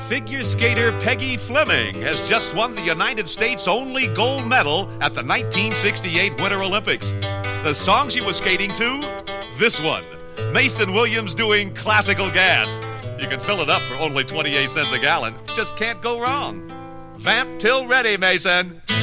Figure skater Peggy Fleming has just won the United States' only gold medal at the 1968 Winter Olympics. The song she was skating to? This one. Mason Williams doing Classical Gas. You can fill it up for only 28 cents a gallon. Just can't go wrong. Vamp till ready, Mason.